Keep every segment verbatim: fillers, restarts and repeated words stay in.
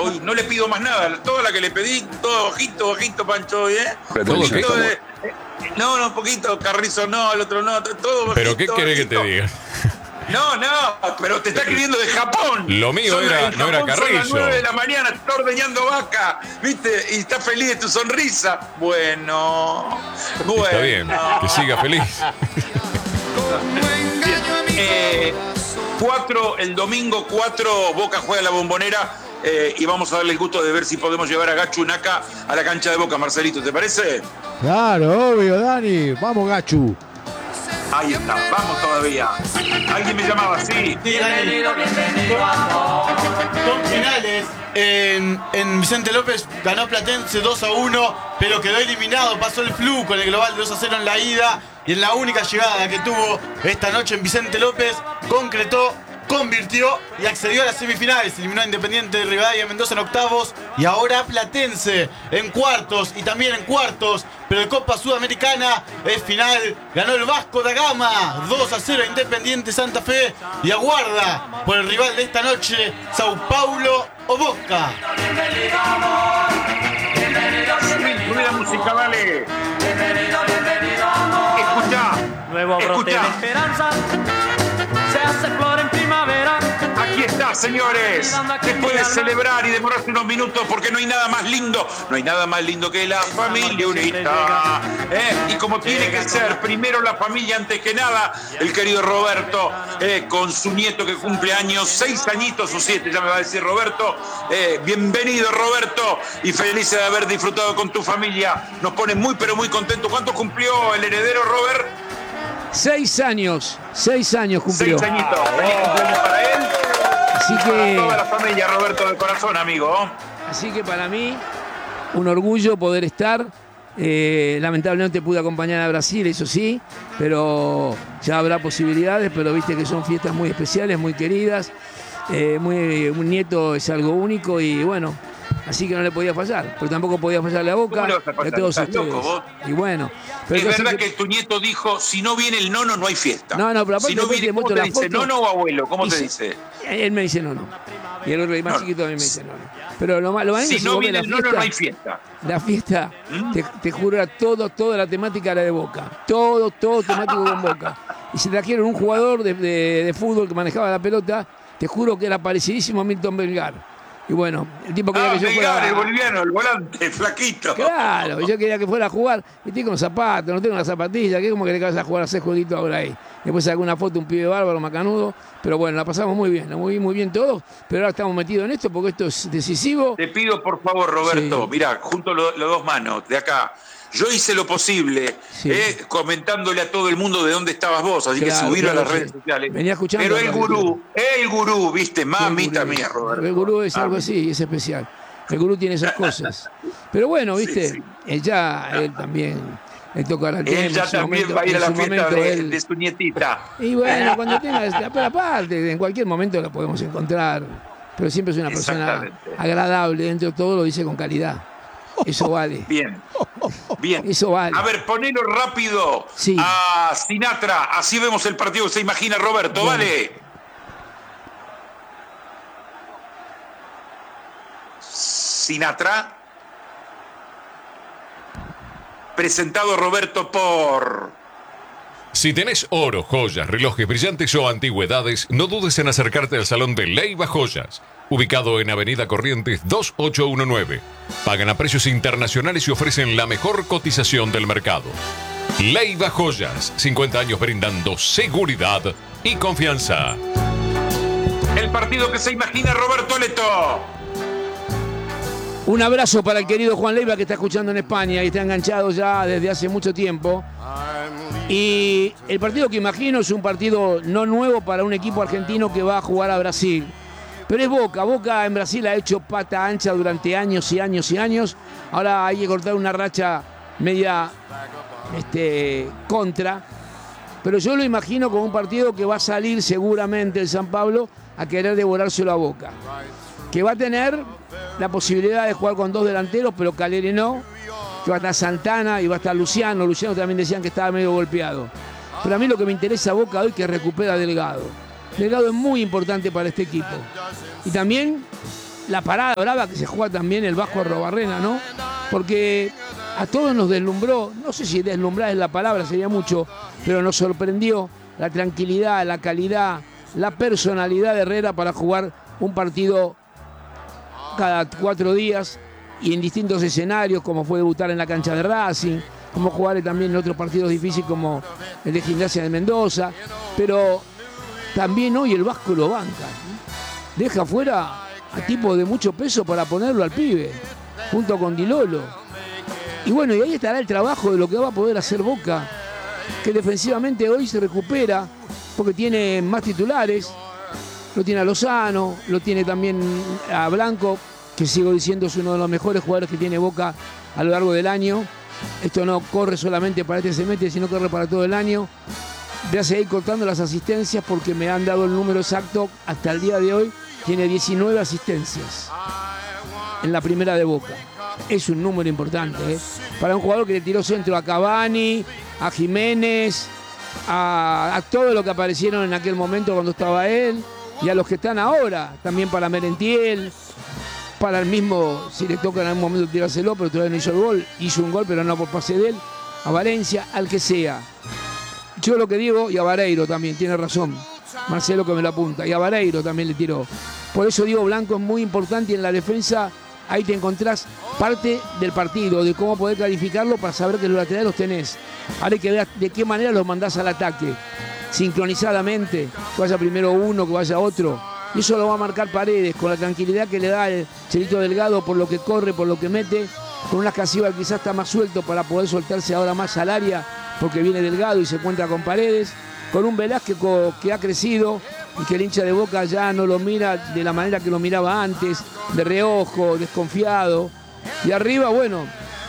hoy no le pido más nada. Toda la que le pedí, todo bajito, bajito, Pancho, hoy, ¿eh? Pero poquito de, no, no, poquito, Carrizo no, el otro no, todo bajito. ¿Pero qué querés que te diga? No, no, pero te está escribiendo de Japón. Lo mío son, era, no era Carrizo. Son las nueve de la mañana, está ordeñando vaca, ¿viste? Y está feliz de tu sonrisa. Bueno, bueno. Está bien, que siga feliz. Eh, cuatro, el domingo cuatro, Boca juega la Bombonera eh, y vamos a darle el gusto de ver si podemos llevar a Gachu Naka a la cancha de Boca, Marcelito, ¿te parece? Claro, obvio, Dani. Vamos, Gachu. Ahí está, vamos todavía. Alguien me llamaba, sí. Bienvenido, bienvenido, amor. Son finales. En, en Vicente López ganó Platense dos a uno, pero quedó eliminado. Pasó el Flu con el global de dos a cero en la ida. Y en la única llegada que tuvo esta noche en Vicente López, concretó, convirtió y accedió a las semifinales. Eliminó a Independiente de Rivadavia Mendoza en octavos y ahora Platense en cuartos y también en cuartos. Pero de Copa Sudamericana es final. Ganó el Vasco da Gama dos a cero a Independiente Santa Fe y aguarda por el rival de esta noche, Sao Paulo o Boca. Bienvenido, amor. Bienvenido, bienvenido. Sube la música, dale. Bienvenido, bienvenido, amor. Escucha. Nuevo brote de esperanza. Se hace flor en primavera. Aquí está, señores. Después de celebrar y demorarse unos minutos, porque no hay nada más lindo, no hay nada más lindo que la familia unida. ¿Eh? Y como tiene que ser, primero la familia antes que nada, el querido Roberto, eh, con su nieto que cumple años, seis añitos o siete, ya me va a decir Roberto. Eh, bienvenido, Roberto, y feliz de haber disfrutado con tu familia. Nos pone muy, pero muy contentos. ¿Cuánto cumplió el heredero, Robert? Seis años, seis años cumplió. Seis añitos. Feliz cumpleaños para él. Así que, para toda la familia, Roberto, de corazón, amigo. Así que para mí, un orgullo poder estar. Eh, lamentablemente pude acompañar a Brasil, eso sí, pero ya habrá posibilidades, pero viste que son fiestas muy especiales, muy queridas. Eh, muy, un nieto es algo único y bueno, así que no le podía fallar, pero tampoco podía fallarle a Boca. ¿Cómo le vas a fallar? A todos ¿Estás ustedes. loco, vos? Y bueno, pero es verdad que... que tu nieto dijo, si no viene el nono, no hay fiesta. No, no, pero aparte si no viene, ¿cómo te dice? foto, ¿Nono o abuelo? ¿Cómo te dice, dice? Él me dice nono. Y el otro más no, chiquito también me dice nono. Pero lo más, lo más si no viene el fiesta, nono, no hay fiesta. La fiesta, ¿Mm? te, te juro, era todo, toda la temática era de Boca. Todo, todo temático con Boca. Y se trajeron un jugador de, de, de fútbol que manejaba la pelota, te juro que era parecidísimo a Milton Belgar. Y bueno, el tipo quería ah, que yo Belgar, fuera... el boliviano, el volante, el flaquito. Claro, yo quería que fuera a jugar. Y estoy con los zapatos, no tengo las zapatillas, que como que le vas a jugar a hacer jueguito ahora ahí. Después saco una foto, un pibe bárbaro, macanudo. Pero bueno, la pasamos muy bien, muy, muy bien todos. Pero ahora estamos metidos en esto porque esto es decisivo. Te pido, por favor, Roberto, sí. Mirá, junto las dos manos de acá. Yo hice lo posible, sí. eh, comentándole a todo el mundo de dónde estabas vos, así claro, que subirlo claro, a las sí. redes sociales. Venía escuchando. Pero el gurú, el gurú, viste, mamita mía, Roberto. El gurú es algo así, es especial. El gurú tiene esas cosas. Pero bueno, viste, sí, sí. Él ya, él también, él tocará el tema. Él ya también momento, va a ir a la fiesta momento, de, él... de su nietita. Y bueno, cuando tenga, pero aparte, en cualquier momento la podemos encontrar. Pero siempre es una persona agradable, dentro de todo lo dice con calidad. Eso vale. Bien. Bien. Eso vale. A ver, ponelo rápido sí. a Sinatra. Así vemos el partido que se imagina Roberto. Bien. Vale. Sinatra. Presentado, Roberto, por... Si tenés oro, joyas, relojes brillantes o antigüedades, no dudes en acercarte al Salón de Leiva Joyas, ubicado en Avenida Corrientes dos ocho uno nueve. Pagan a precios internacionales y ofrecen la mejor cotización del mercado. Leiva Joyas, cincuenta años brindando seguridad y confianza. El partido que se imagina Roberto Leto. Un abrazo para el querido Juan Leiva que está escuchando en España y está enganchado ya desde hace mucho tiempo. Y el partido que imagino es un partido no nuevo para un equipo argentino que va a jugar a Brasil. Pero es Boca. Boca en Brasil ha hecho pata ancha durante años y años y años. Ahora hay que cortar una racha media este, contra. Pero yo lo imagino como un partido que va a salir seguramente el San Pablo a querer devorárselo a Boca. Que va a tener la posibilidad de jugar con dos delanteros, pero Caleri no. Que va a estar Santana y va a estar Luciano. Luciano también decían que estaba medio golpeado. Pero a mí lo que me interesa a Boca hoy es que recupera a Delgado. Delgado es muy importante para este equipo. Y también la parada brava que se juega también el Vasco Arrobarrena, ¿no? Porque a todos nos deslumbró, no sé si deslumbrar es la palabra, sería mucho, pero nos sorprendió la tranquilidad, la calidad, la personalidad de Herrera para jugar un partido cada cuatro días y en distintos escenarios, como fue debutar en la cancha de Racing, como jugar también en otros partidos difíciles como el de Gimnasia de Mendoza, pero también hoy el Vasco lo banca, ¿no? Deja fuera a tipos de mucho peso para ponerlo al pibe, junto con Di Lolo. Y bueno, y ahí estará el trabajo de lo que va a poder hacer Boca, que defensivamente hoy se recupera, porque tiene más titulares, lo tiene a Lozano, lo tiene también a Blanco, que sigo diciendo es uno de los mejores jugadores que tiene Boca a lo largo del año. Esto no corre solamente para este semestre, sino corre para todo el año. Voy a seguir contando las asistencias porque me han dado el número exacto hasta el día de hoy. Tiene diecinueve asistencias en la primera de Boca. Es un número importante, ¿eh? Para un jugador que le tiró centro a Cavani, a Jiménez, a, a todo lo que aparecieron en aquel momento cuando estaba él, y a los que están ahora, también para Merentiel, para el mismo, si le toca en algún momento tirárselo, pero todavía no hizo el gol, hizo un gol, pero no por pase de él, a Valencia, al que sea. Yo lo que digo, y a Vareiro también, tiene razón, Marcelo que me lo apunta, y a Vareiro también le tiró. Por eso digo, Blanco es muy importante y en la defensa ahí te encontrás parte del partido, de cómo poder calificarlo para saber que los laterales los tenés. Ahora hay que ver de qué manera los mandás al ataque, sincronizadamente, que vaya primero uno, que vaya otro. Y eso lo va a marcar Paredes, con la tranquilidad que le da el Chelito Delgado por lo que corre, por lo que mete, con una Casíbal que quizás está más suelto para poder soltarse ahora más al área, porque viene Delgado y se encuentra con Paredes, con un Velázquez que ha crecido y que el hincha de Boca ya no lo mira de la manera que lo miraba antes, de reojo, desconfiado. Y arriba, bueno,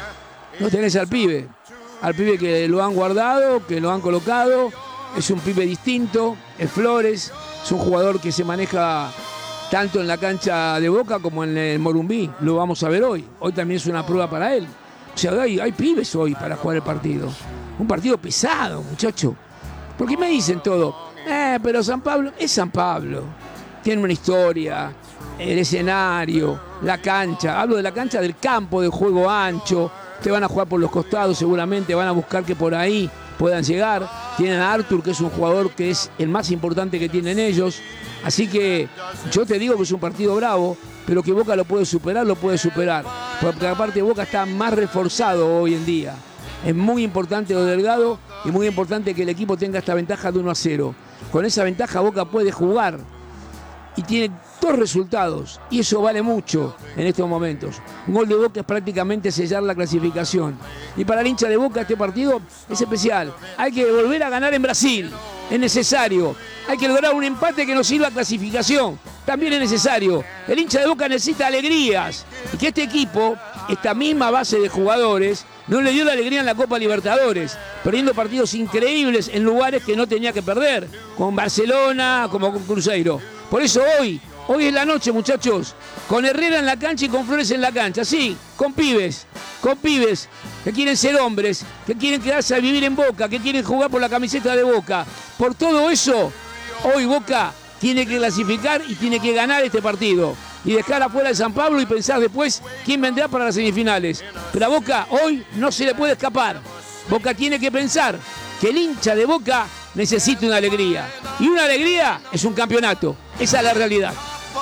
no tenés al pibe, al pibe que lo han guardado, que lo han colocado, es un pibe distinto, es Flores, es un jugador que se maneja tanto en la cancha de Boca como en el Morumbí, lo vamos a ver hoy, hoy también es una prueba para él. O sea, hay, hay pibes hoy para jugar el partido, un partido pesado, muchacho. Porque me dicen todo, eh, pero San Pablo es San Pablo. Tiene una historia, el escenario, la cancha. Hablo de la cancha del campo de juego ancho. Te van a jugar por los costados seguramente, van a buscar que por ahí puedan llegar. Tienen a Arthur, que es un jugador que es el más importante que tienen ellos. Así que yo te digo que es un partido bravo, pero que Boca lo puede superar, lo puede superar. Porque aparte Boca está más reforzado hoy en día. Es muy importante lo Delgado y muy importante que el equipo tenga esta ventaja de uno a cero. Con esa ventaja Boca puede jugar y tiene dos resultados y eso vale mucho en estos momentos. Un gol de Boca es prácticamente sellar la clasificación. Y para el hincha de Boca este partido es especial. Hay que volver a ganar en Brasil, es necesario. Hay que lograr un empate que nos sirva a clasificación, también es necesario. El hincha de Boca necesita alegrías y que este equipo, esta misma base de jugadores, no le dio la alegría en la Copa Libertadores, perdiendo partidos increíbles en lugares que no tenía que perder, con Barcelona, como con Cruzeiro. Por eso hoy, hoy es la noche, muchachos, con Herrera en la cancha y con Flores en la cancha, sí, con pibes, con pibes que quieren ser hombres, que quieren quedarse a vivir en Boca, que quieren jugar por la camiseta de Boca. Por todo eso, hoy Boca tiene que clasificar y tiene que ganar este partido. Y dejar afuera de San Pablo y pensar después quién vendrá para las semifinales. Pero a Boca hoy no se le puede escapar. Boca tiene que pensar que el hincha de Boca necesita una alegría. Y una alegría es un campeonato. Esa es la realidad.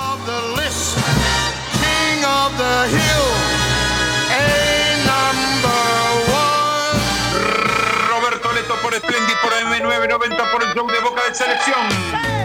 Roberto Leto por Splendid, por M nueve noventa, por el show de Boca de Selección.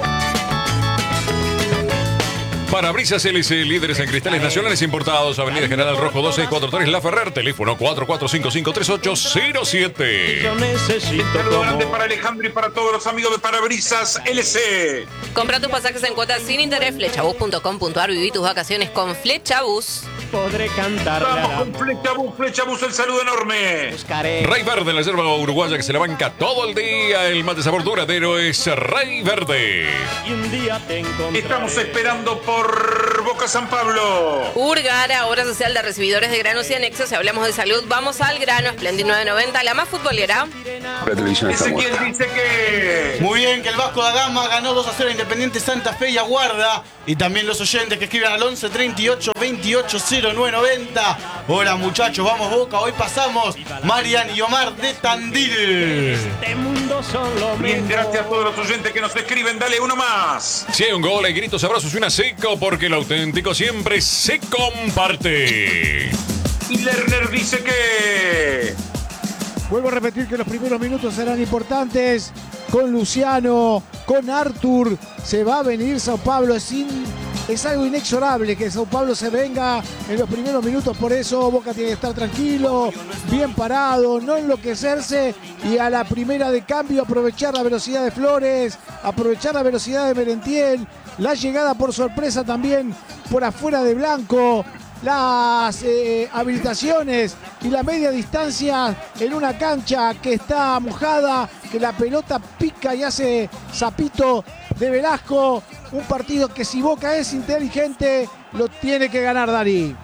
Parabrisas L C, líderes en cristales nacionales importados, Avenida General Rojo doce cuarenta y tres La Ferrer, teléfono cuatro cuatro cinco cinco tres ocho cero siete. Un saludo grande para Alejandro y para todos los amigos de Parabrisas L C. Compra tus pasajes en cuotas sin interés, flechabus punto com punto ar, viví tus vacaciones con Flechabus. podré cantarle Vamos al con amor. Flecha Bus, Flecha Bus, el saludo enorme. Buscaré Rey Verde, la yerba uruguaya que se la banca todo el día. El mate sabor duradero es Rey Verde. y un día te encontraré. Estamos esperando por Boca San Pablo. Urgara, obra social de recibidores de granos y anexos. Si hablamos de salud, vamos al grano. Splendid nueve noventa, la más futbolera. La televisión está Ezequiel muerta. dice que... Muy bien, que el Vasco da Gama ganó dos a cero a Independiente Santa Fe y Aguarda. Y también los oyentes que escriban al once treinta y ocho veintiocho cero nueve noventa. Hola muchachos, vamos Boca. Hoy pasamos Marian y Omar de Tandil. Este mundo son lo Bien, mejor. gracias a todos los oyentes que nos escriben. Dale uno más. Si hay un gol, hay gritos, abrazos y una seco, porque lo auténtico siempre se comparte. Y Lerner dice que... Vuelvo a repetir que los primeros minutos serán importantes. Con Luciano, con Artur, se va a venir Sao Paulo. Es, in- es algo inexorable que Sao Paulo se venga en los primeros minutos. Por eso Boca tiene que estar tranquilo, bien parado, no enloquecerse. Y a la primera de cambio aprovechar la velocidad de Flores, aprovechar la velocidad de Merentiel. La llegada por sorpresa también por afuera de Blanco. Las eh, habilitaciones y la media distancia en una cancha que está mojada, que la pelota pica y hace zapito de Velasco. Un partido que si Boca es inteligente, lo tiene que ganar, Dani.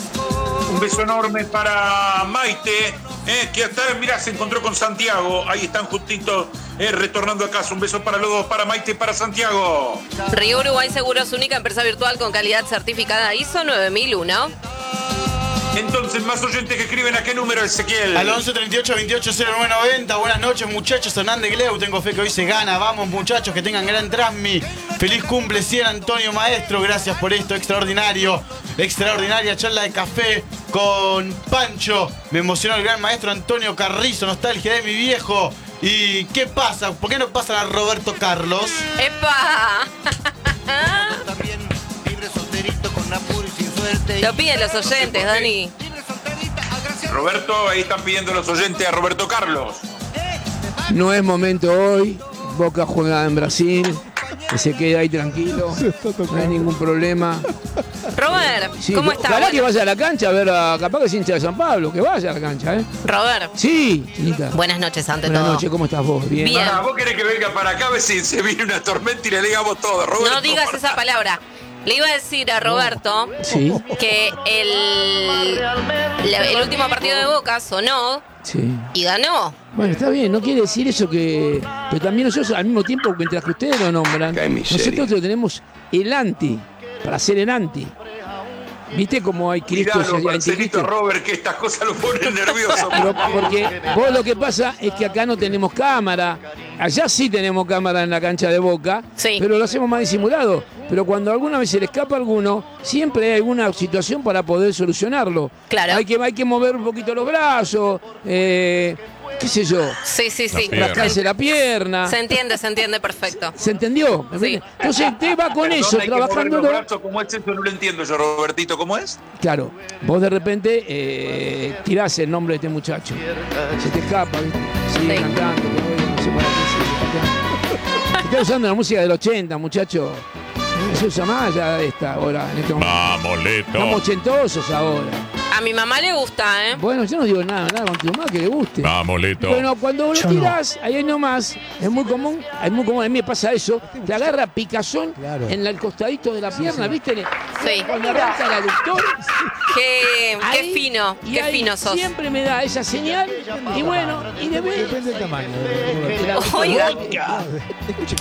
Un beso enorme para Maite, eh, que hasta, mirá, se encontró con Santiago. Ahí están juntitos, eh, retornando a casa. Un beso para los dos, para Maite y para Santiago. Río Uruguay Seguros, única empresa virtual con calidad certificada I S O nueve mil uno. Entonces, más oyentes que escriben a qué número, Ezequiel. Al once treinta y ocho veintiocho cero nueve noventa. Buenas noches muchachos, Hernández Gleu. Tengo fe que hoy se gana. Vamos muchachos, que tengan gran transmi. Feliz cumple cien Antonio Maestro. Gracias por esto, extraordinario. Extraordinaria charla de café con Pancho. Me emocionó el gran maestro Antonio Carrizo. Nostalgia de mi viejo. ¿Y qué pasa? ¿Por qué no pasan a Roberto Carlos? ¡Epa! También libre solterito con apuro y sin suerte. Lo piden los oyentes, Dani. Libre solterita, ah, gracias. Roberto, ahí están pidiendo los oyentes a Roberto Carlos. No es momento hoy. Boca juega en Brasil. Que se quede ahí tranquilo. No hay ningún problema. Robert, Sí, ¿cómo está? ojalá que Bueno, vaya a la cancha a ver a, capaz que es hincha de San Pablo, que vaya a la cancha, ¿eh? Robert, Sí, Chinita. buenas noches ante Buenas todo. noches, ¿cómo estás vos? Bien. Bien. Ah, vos querés que venga para acá a ver si se viene una tormenta y le digamos todo, Roberto. No digas esa palabra. Le iba a decir a Roberto Sí, que el, la- el último partido de Boca sonó sí. y ganó. Bueno, está bien, no quiere decir eso que... Pero también nosotros al mismo tiempo, mientras que ustedes lo nombran, Qué miseria. nosotros lo tenemos el anti, para hacer el anti. ¿Viste cómo hay cristos Cuidado, y Marcelito anticristos? Robert, que estas cosas lo ponen nervioso. Pero porque vos lo que pasa es que acá no tenemos cámara. Allá sí tenemos cámara en la cancha de Boca, Sí. pero lo hacemos más disimulado. Pero cuando alguna vez se le escapa a alguno, siempre hay alguna situación para poder solucionarlo. Claro. Hay que, hay que mover un poquito los brazos, eh, qué sé yo, Sí, sí, sí. pierna. rascarse la pierna. Se entiende, se entiende perfecto. ¿Se entendió? Sí. Entonces usted va con Perdón, eso, hay que mover los trabajándolo. brazos. ¿Cómo es eso? No lo entiendo yo, Robertito. ¿Cómo es? Claro, vos de repente eh, tirás el nombre de este muchacho. Se te escapa, ¿viste? Sigue Sí. cantando, pero bueno, no sé para qué sigue cantando. Está usando la música del ochenta, muchacho. No se usa más ya esta ahora, en este momento. Vamos, Leto. Estamos ochentosos ahora. A mi mamá le gusta, ¿eh? Bueno, yo no digo nada, nada con tu mamá que le guste. Vamos, Leto. Bueno, cuando lo tirás, ahí nomás, es muy común, es muy común, a mí me pasa eso, te agarra picazón Claro. en la- el costadito de la pierna, ¿viste? Sí. Cuando arranca el aductor, Qué, qué ahí- fino, y qué ahí fino sos. siempre me da esa señal, y bueno, y de vez... Depende del tamaño. Oiga, Escuche,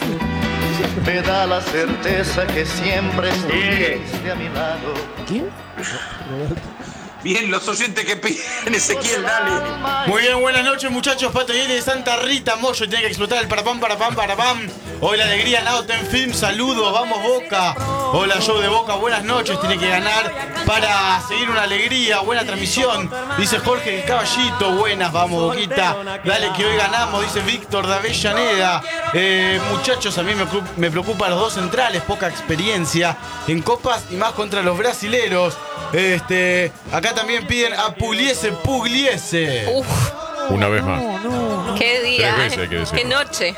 Me da la certeza que siempre estuviste a mi lado. ¿Quién? Bien, los oyentes que piden, Ezequiel, dale. Muy bien, buenas noches muchachos, Pato Yeli de Santa Rita, Moyo, tiene que explotar el parapam, parapam, parapam. Hoy la alegría, Nauten Film, saludos, vamos Boca. Hola, show de Boca, buenas noches, tiene que ganar para seguir una alegría, buena transmisión. Dice Jorge el Caballito, buenas, vamos Boquita. Dale que hoy ganamos, dice Víctor de Avellaneda. Eh, muchachos, a mí me, ocup- me preocupan los dos centrales, poca experiencia en copas y más contra los brasileros. Este, acá también piden a Pugliese, Pugliese. uf, Una vez más. qué día, Tres veces hay ¿eh? que decirlo. Qué noche.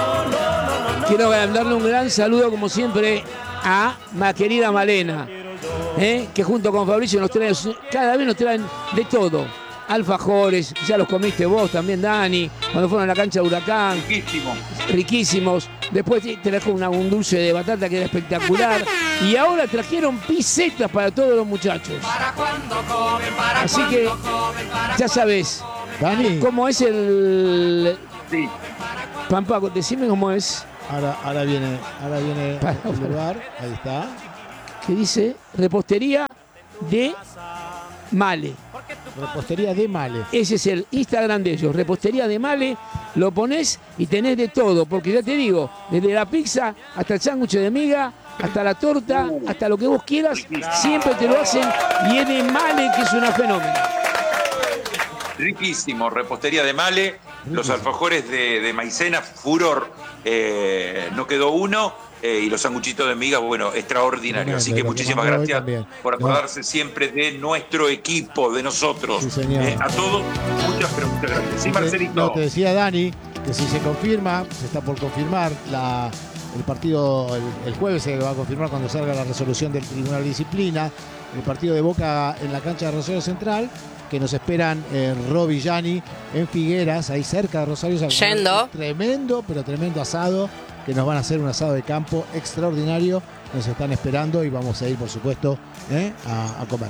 Quiero darle un gran saludo, como siempre, a mi querida Malena. ¿eh? Que junto con Fabricio nos traen, cada vez nos traen de todo. Alfajores, ya los comiste vos también, Dani, cuando fueron a la cancha de Huracán. Riquísimo. Riquísimos. Después trajo una, un dulce de batata que era espectacular. Y ahora trajeron pisetas para todos los muchachos. Así que, ya sabes, Dani, ¿cómo es el...? Sí. Pampa, decime cómo es. ahora, ahora viene, ahora viene Para, el para. lugar, ahí está. Que dice repostería de Male. Repostería de Male. Ese es el Instagram de ellos, repostería de Male. Lo ponés y tenés de todo, porque ya te digo, desde la pizza hasta el sándwich de miga, hasta la torta, hasta lo que vos quieras, siempre te lo hacen y es de Male, que es una fenómeno. Riquísimo, repostería de Male, los alfajores de, de maicena, furor, eh, no quedó uno, eh, y los sanguchitos de miga, bueno, extraordinario. Así que muchísimas gracias por acordarse siempre de nuestro equipo, de nosotros. Sí, señor. Eh, a todos, muchas, pero muchas gracias. Sí, Marcelito. No, te decía Dani que si se confirma, se está por confirmar la, el partido, el, el jueves se va a confirmar cuando salga la resolución del Tribunal de Disciplina, el partido de Boca en la cancha de Rosario Central, que nos esperan eh, Roby Gianni en Figueras, ahí cerca de Rosario Central. Yendo. Tremendo, pero tremendo asado, que nos van a hacer un asado de campo extraordinario. Nos están esperando y vamos a ir, por supuesto, eh, a, a comer.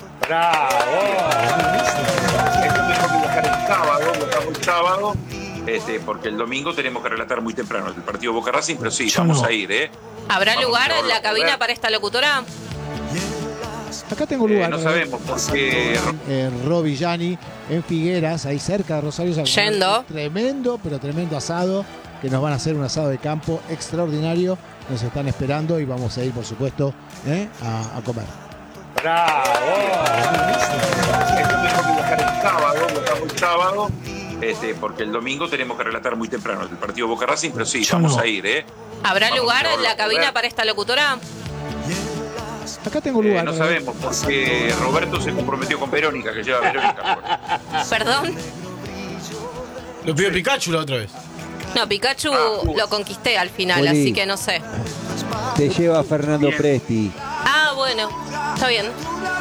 Esto tenemos que viajar el sábado, viajamos el sábado, este, porque el domingo tenemos que relatar muy temprano el partido Boca Racing, pero sí, Yo vamos no. a ir, ¿eh? ¿Habrá Vamos, lugar vamos en la a cabina poder. para esta locutora? Acá tengo Eh, lugar. no eh, sabemos, porque eh, Roby Gianni en Figueras, ahí cerca de Rosario Central. Yendo. Tremendo, pero tremendo asado, que nos van a hacer un asado de campo extraordinario. Nos están esperando y vamos a ir, por supuesto, eh, a, a comer. esto tenemos que viajar el sábado, viajamos el sábado, este, porque el domingo tenemos que relatar muy temprano el partido Boca Racing, pero sí, Yo vamos no. a ir, ¿eh? ¿Habrá Vamos, lugar vamos en a la cabina poder. para esta locutora? Acá tengo Eh, lugar. no eh. sabemos, porque Roberto se comprometió con Verónica, que lleva a Verónica. Perdón. Lo pidió Pikachu la otra vez. No, Pikachu Ah, uh. lo conquisté al final, Oli. así que no sé. Te lleva Fernando Bien. Presti. Ah, bueno, está bien.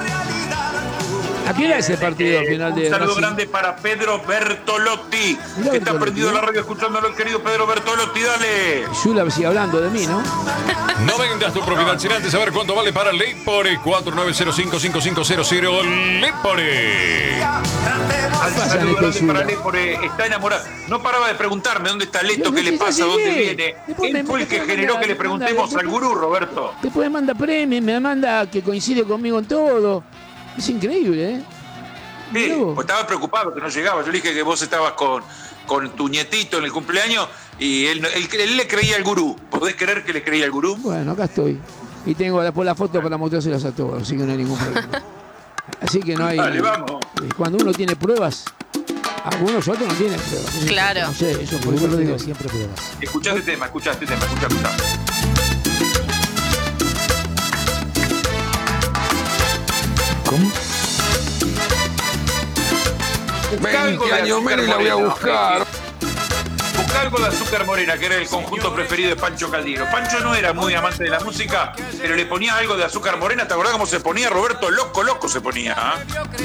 ¿A qué hora es el partido al final de Un saludo Racing? grande para Pedro Bertolotti, Mirá que está Bertolotti, prendido en la ¿eh? radio escuchándolo, el querido Pedro Bertolotti, dale. Yula sigue hablando de mí, ¿no? No vendas tu propiedad sin antes saber cuánto vale para Leipore. cuatro nueve cero cinco cinco cinco cero cero Leipore. Al pasa, saludo Nico grande Zula? para Lepore, está enamorado. No paraba de preguntarme dónde está Leto, Yo qué no le sé, pasa, ya dónde llegué. viene. Después Él me- fue el que después me generó manda- que le me manda- preguntemos al después- gurú, Roberto. Después me manda premios, me manda que coincide conmigo en todo. Es increíble, ¿eh? Sí, Mirá vos. pues estaba preocupado que no llegaba. Yo le dije que vos estabas con, con tu nietito en el cumpleaños y él, no- él, él le creía al gurú. ¿Podés creer que le creía al gurú? Bueno, acá estoy. Y tengo después la foto para mostrárselas a todos, así que no hay ningún problema. Así que no hay. Dale, vamos. Cuando uno tiene pruebas, algunos otros no tienen pruebas. Claro. No sé, eso por eso Seguro lo digo. digo siempre pruebas. Escuchá este tema, escuchá este tema, escuchá, escuchá. ¿Cómo? Buscá algo de veinte años azúcar menos y la voy a morena, buscar. Buscá algo de azúcar morena, que era el conjunto preferido de Pancho Caldiero. Pancho no era muy amante de la música, pero le ponía algo de azúcar morena. ¿Te acordás cómo se ponía? Roberto, loco, loco se ponía. ¿Ah?